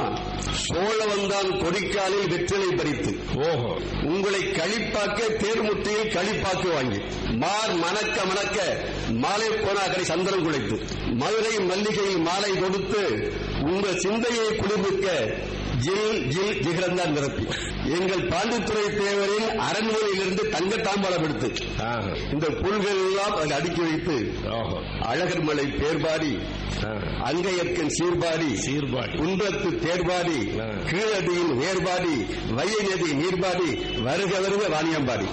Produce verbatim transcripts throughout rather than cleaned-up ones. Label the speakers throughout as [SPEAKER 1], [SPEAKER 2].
[SPEAKER 1] சோழ வந்தான் கொடிக்காலில் வெற்றிலை பறித்து
[SPEAKER 2] ஓஹோ
[SPEAKER 1] உங்களை களிப்பாக்க தேர்முட்டியில் களிப்பாக்கு வாங்கி மார் மணக்க மணக்க மாலை போனாக்கரை சந்திரன் குலைத்து மதுரை மல்லிகையில் மாலை கொடுத்து உங்கள் சிந்தையை குளிர்விக்க ஜில் ஜில் ஜிகரந்தான் நிரப்பி எங்கள் பாண்டித்துறை தேவரின் அரண்மனையிலிருந்து தங்க தாம்பாளம் எடுத்து இந்த புல்கள் எல்லாம் அதில் அடுக்கி வைத்து அழகர் மலை பேர்பாடி அங்கையற்கன் சீர்பாடி
[SPEAKER 2] சீர்பாடி
[SPEAKER 1] குன்றத்து தேர்பாடி கீழடியின் வேர்பாடி வையை நதி நீர்பாடி வருக வருக வாணியம்பாடி.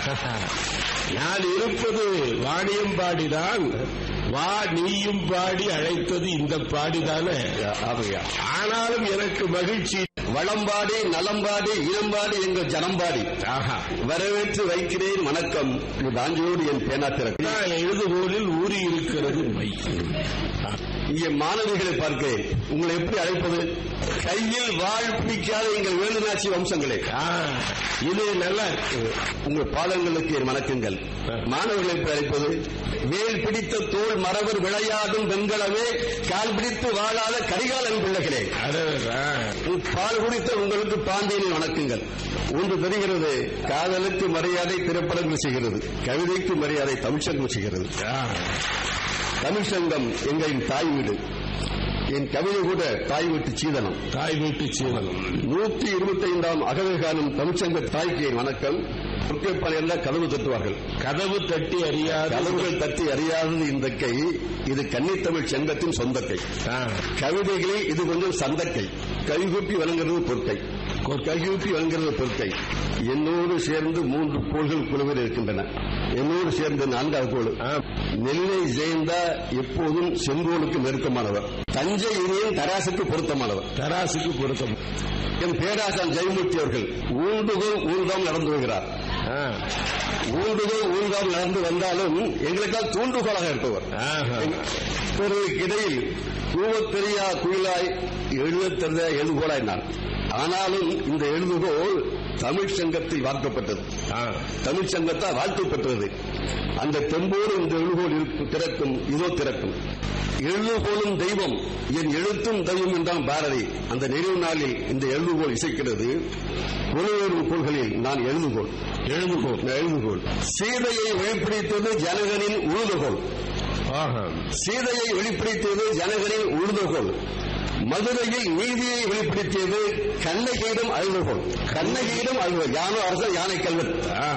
[SPEAKER 2] நான் இருப்பது வாணியம்பாடிதான். வா நீயும் பாடி அழைத்தது இந்த பாடிதானே. ஆனாலும் எனக்கு மகிழ்ச்சி.
[SPEAKER 1] வளம்பாடி நலம்பாடி இளம்பாடி எங்கள் ஜனம்பாடி வரவேற்று வைக்கிறேன் வணக்கம். தாஞ்சியோடு என் பேனா திறக்க
[SPEAKER 2] எழுதுகோலில் ஊறி இருக்கிறது மை.
[SPEAKER 1] இங்கே மாணவிகளை பார்க்கிறேன். உங்களை எப்படி அழைப்பது? கையில் வாழ் பிடிக்காத எங்கள் வேலுநாச்சி வம்சங்களே,
[SPEAKER 2] இது நல்லா
[SPEAKER 1] உங்கள் பாடங்களுக்கு என் வணக்கங்கள். மாணவர்களை எப்படி அழைப்பது? வேல் பிடித்த தோல் மரபர் விளையாடும் பெண்களவே கால் பிடித்து வாழாத கரிகாலன் பிள்ளைகளே, பால் குடித்த உங்களுக்கு பாண்டியனின் வணக்கங்கள். ஒன்று தெரிகிறது, காதலுக்கு மரியாதை திரைப்படங்கள் செய்கிறது, கவிதைக்கு மரியாதை தமிழ்ச்சங்கம் செய்கிறது. தமிழ்ச்சங்கம் எங்களின் தாய் வீடு. என் கவிதை கூட தாய் வீட்டு சீதனம்.
[SPEAKER 2] தாய் வீட்டு சீதனம்.
[SPEAKER 1] நூற்றி இருபத்தி ஐந்தாம் அகவை காணும் தமிழ்ச்சங்க தாய்க்கு என் வணக்கம். எல்லாம் கதவு தட்டுவார்கள்.
[SPEAKER 2] கதவு தட்டி அறியாத
[SPEAKER 1] கதவுகள் தட்டி அறியாதது இந்த கை. இது கன்னித்தமிழ் சங்கத்தின் சொந்த கை. கவிதைகளே இது கொஞ்சம் சந்தக்கை. கைகூப்பி வழங்குறது பொற்கை. கைகூப்பி வழங்குறது பொற்கை. என்னோடு சேர்ந்து மூன்று கோள்கள் குழுவில் இருக்கின்றன. என்னோடு சேர்ந்து நான்காவது கோள் நெல்லை ஜெயந்தா எப்போதும் செங்கோலுக்கு நெருக்கமானவர். தஞ்சை இனியன் தராசுக்கு பொருத்தமானவர்.
[SPEAKER 2] தராசுக்கு பொருத்தம்.
[SPEAKER 1] என் பேராசான் ஜெயமூர்த்தி அவர்கள் ஊண்டுகோல் ஊர்காம் நடந்து வருகிறார். ஊண்டுகோல் ஊர்காம் நடந்து வந்தாலும் எங்களுக்கால் தூண்டுகோலாக இருப்பவர். இடையில் கூவத் தெரியா குயிலாய் எழுதத் தெரிந்த எழுதுகோலாய் நான். ஆனாலும் இந்த எழுதுகோல் தமிழ் சங்கத்தில் வார்க்கப்பட்டது. தமிழ் சங்கத்தால் வாழ்த்து பெற்றது. அந்த தெம்போடு இந்த எழுதுகோல் திறக்கும். இதோ திறக்கும். எழுதுகோலும் தெய்வம் என் எழுத்தும் தெய்வம் என்றான் பாரதி. அந்த நிறைவு நாளில் இந்த எழுதுகோல் இசைக்கிறது. புலவரும் கோள்களில் நான் எழுதுகோல். எழுதுகோல் எழுதுகோல் சீதையை வெளிப்படுத்தது ஜனகனின் உழுதுகோல். சீதையை வெளிப்படுத்தியது ஜனகனின் உழுதுகோல். மதுரையில் நீதியை வெளிப்படுத்தியது கண்ணகியிடம் அழுதுகோல். கண்ணகியிடம் அழுதுகோல். யானோ அரசர் யானை கல்வன்.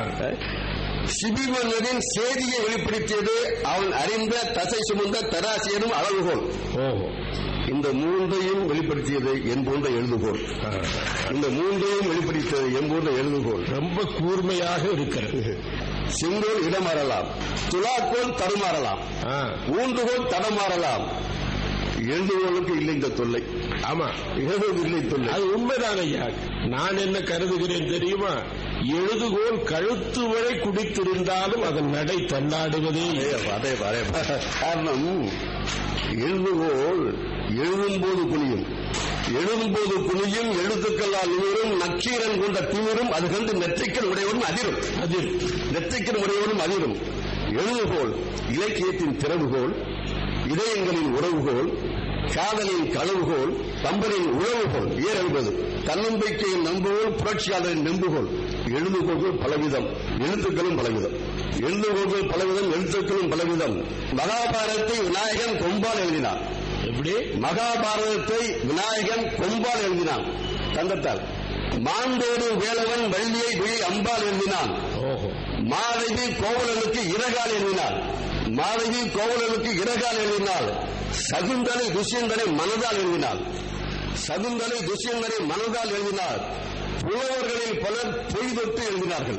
[SPEAKER 1] சிபிமன்னரின் செய்தியை வெளிப்படுத்தியது அவன் அறிந்த தசை சுமந்த தராசியனும் அளவுகோல். இந்த மூன்றையும் வெளிப்படுத்தியது என் போன்ற எழுதுகோல். இந்த மூன்றையும் வெளிப்படுத்தியது என் போன்ற எழுதுகோல்.
[SPEAKER 2] ரொம்ப கூர்மையாக இருக்கிறது.
[SPEAKER 1] செங்கோல் இடமாறலாம், துலாக்கோல் தடுமாறலாம், ஊன்றுகோல் தடமாறலாம். எழுதுகோளுக்கு இல்லை இந்த தொல்லை.
[SPEAKER 2] ஆமா,
[SPEAKER 1] எழுதுவது இல்லை தொல்லை.
[SPEAKER 2] அது உண்மைதான் ஐயா. நான் என்ன கருதுகிறேன் தெரியுமா? எழுதுகோல் கழுத்து வரை குடித்திருந்தாலும் அதன் நடை தள்ளாடுவதே.
[SPEAKER 1] அதே காரணம், எழுதுகோல் எழுதும்போது குனியும். எழுதும்போது குனியும் எழுத்துக்களால் நிமிரும். நக்கீரன் கொண்ட திமிரும் அது கண்டு நெற்றிக்கன் உடையவரும் அதிரும். அதிரும் நெற்றிக்கன் உடையவரும் அதிரும். எழுதுகோல் இலக்கியத்தின் திறவுகோல், இதயங்களின் உறவுகோல், காதலின் களவுகோல், கம்பனின் உழவுகோல். ஏர் என்பது தன்னம்பிக்கையின் நம்புகோல், புரட்சியாளரின் நம்புகோல். எழுதுகோள்கள் பலவிதம், எழுத்துக்களும் பலவிதம். எழுதுகோள்கள் பலவிதம், எழுத்துக்களும் பலவிதம். மகாபாரதத்தை விநாயகன் கொம்பால் எழுதினான்.
[SPEAKER 2] எப்படி?
[SPEAKER 1] மகாபாரதத்தை விநாயகன் கொம்பால் எழுதினான், தந்தத்தால். மாண்டோடு வேலவன் வள்ளியை விழி அம்பால் எழுதினான். மாதவி கோவலனுக்கு இரகால் எழுதினாள். மாதவி கோவலனுக்கு இரகால் எழுதினாள். சகுந்தலை துஷ்யந்தனை மனதால் எழுதினாள். சகுந்தலை துஷ்யந்தனை மனதால் எழுதினாள். புலவர்களில் பலர் பொய் தொட்டு எழுதினார்கள்.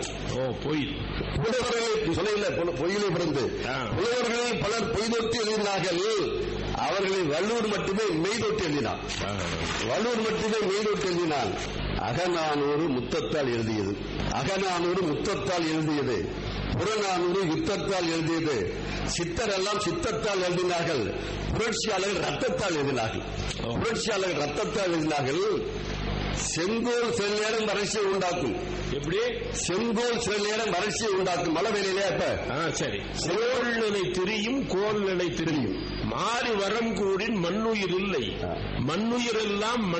[SPEAKER 1] புலவர்களை சொல்ல பொய்யிலே பிறந்து புலவர்களில் பலர் பொய் தொட்டு எழுதினார்கள். அவர்களில் வள்ளுவர் மட்டுமே மெய் தொட்டு எழுதினார். வள்ளுவர் மட்டுமே மெய் தொட்டு எழுதினார். அகநானூறு முத்தத்தால் எழுதியது. அகநானூறு முத்தத்தால் எழுதியது. புறநானூறு யுத்தத்தால் எழுதியது. சித்தர் எல்லாம் சித்தத்தால் எழுதினார்கள். புரட்சியாளர்கள் ரத்தத்தால் எழுதினார்கள். புரட்சியாளர்கள் ரத்தத்தால் எழுதினார்கள். செங்கோல் சில நேரம் வறட்சியை உண்டாக்கும்.
[SPEAKER 2] எப்படி?
[SPEAKER 1] செங்கோல் சில நேரம் வறட்சியை உண்டாக்கும். மழை வேலையிலே அப்ப
[SPEAKER 2] சரி. கோல் நிலை திரியும், கோல் நிலை திரியும். மாறி வரம் கூடின் மண்ணுயிர் இல்லை. மண்ணுயிர் எல்லாம்